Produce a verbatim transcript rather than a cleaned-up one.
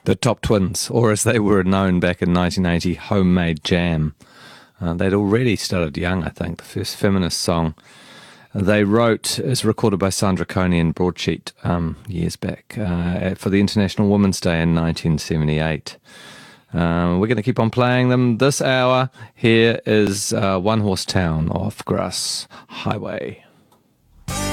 The Top Twins, or as they were known back in nineteen eighty, Homemade Jam. Uh, they'd already started young, I think. The first feminist song they wrote is recorded by Sandra Coney and Broadsheet um, years back uh, for the International Women's Day in nineteen seventy-eight. Uh, we're going to keep on playing them this hour. Here is uh, One Horse Town off Grass Highway.